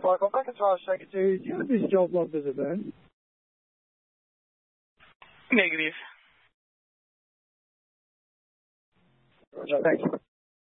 Michael McIntyre, Shaker 2. Do you have this job logged as a burn? Negative. Roger, thanks.